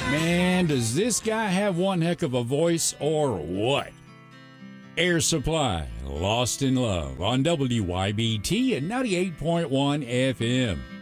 Man, does this guy have one heck of a voice or what? Air Supply, Lost in Love on WYBT at 98.1 FM.